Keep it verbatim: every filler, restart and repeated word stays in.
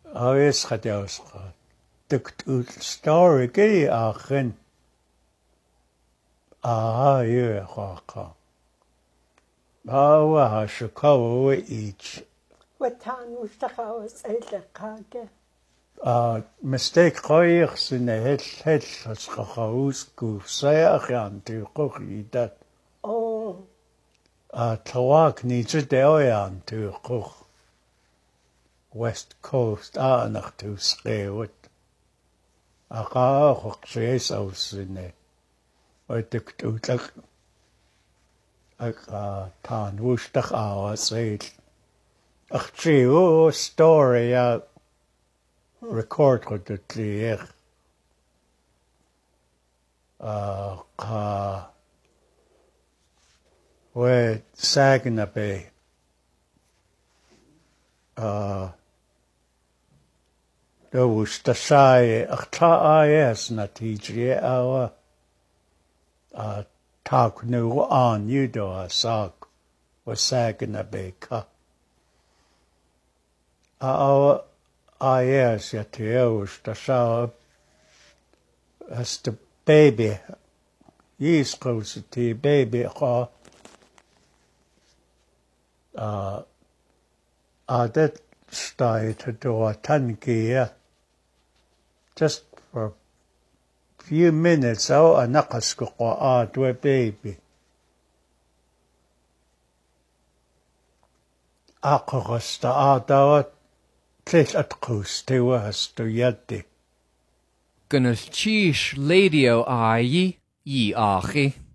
Oes gadjausqa. Dukt ut story gei achen. Ah, yeah, haka. Awa ha shikawa each. Watan ustachawas eilekage. Ah, mistake khoyx in hel hel skhaus ku sayach yan tu qochi dat. Oh. Ah, tawak ni tdeo yan tu qoch. West Coast ah nach tu skewt. Aga qoch ses aus in Oedych dwtach ag tan wystach awas eil. Ach tri o story a record go dy tliech. Ka we sagan a be. Do wystach sai ach ta ayes na tijri awa. Uh, talk nu on you do a sock was sagging a baker. Uh, I yes, yet you the show as the baby. Ye's close to baby. Uh, I did stay to do a ten gear just for few minutes out a nakasko a to baby. Akosta a dawa tlis at kustewa has to yaddi. Gunnel chish ladio a yi yi achi.